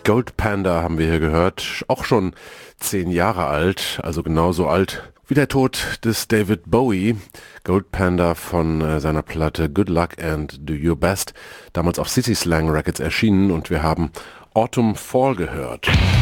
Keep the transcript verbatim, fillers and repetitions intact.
Gold Panda haben wir hier gehört, auch schon zehn Jahre alt, also genauso alt wie der Tod des David Bowie. Gold Panda von äh, seiner Platte Good Luck and Do Your Best, damals auf City Slang Records erschienen, und wir haben Autumn Fall gehört.